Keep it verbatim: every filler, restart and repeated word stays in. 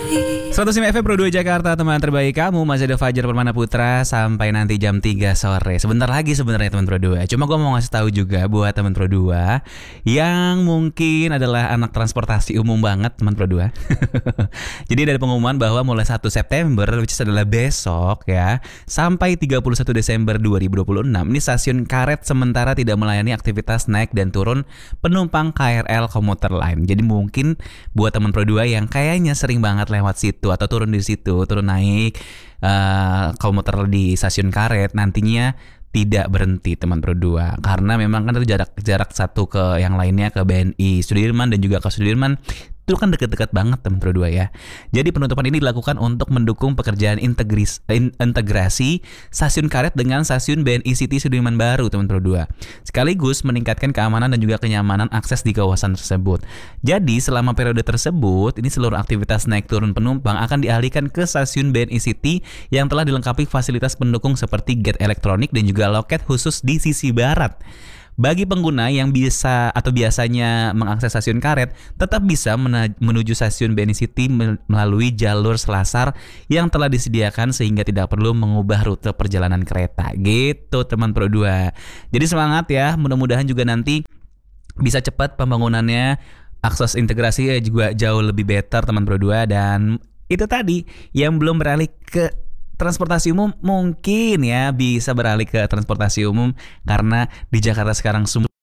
seratus lima F M Pro dua Jakarta, teman terbaik kamu. Masih ada Fajar Permana Putra sampai nanti jam tiga sore. Sebentar lagi sebenarnya teman Pro dua. Cuma gue mau ngasih tahu juga buat teman Pro dua yang mungkin adalah anak transportasi umum banget, teman Pro dua. Jadi ada pengumuman bahwa mulai satu September, which is adalah besok ya, sampai tiga puluh satu Desember dua ribu dua puluh enam, ini stasiun karet sementara tidak melayani aktivitas naik dan turun penumpang K R L komuter lain. Jadi mungkin buat teman Pro dua yang kayaknya sering banget lewat situ atau turun di situ, turun naik uh, komuter di stasiun karet, nantinya tidak berhenti teman Pro dua karena memang kan itu jarak jarak satu ke yang lainnya, ke B N I Sudirman dan juga ke Sudirman itu kan dekat-dekat banget teman Pro dua ya. Jadi penutupan ini dilakukan untuk mendukung pekerjaan integris, integrasi stasiun karet dengan stasiun B N I City Sudirman baru teman Pro dua. Sekaligus meningkatkan keamanan dan juga kenyamanan akses di kawasan tersebut. Jadi selama periode tersebut, ini seluruh aktivitas naik turun penumpang akan dialihkan ke stasiun B N I City yang telah dilengkapi fasilitas pendukung seperti gate elektronik dan juga loket khusus di sisi barat. Bagi pengguna yang bisa atau biasanya mengakses stasiun karet, tetap bisa menuju stasiun B N I City melalui jalur selasar yang telah disediakan sehingga tidak perlu mengubah rute perjalanan kereta. Gitu teman Pro dua. Jadi semangat ya, mudah-mudahan juga nanti bisa cepat pembangunannya, akses integrasi juga jauh lebih better teman Pro dua. Dan itu tadi yang belum beralih ke transportasi umum mungkin ya bisa beralih ke transportasi umum karena di Jakarta sekarang semua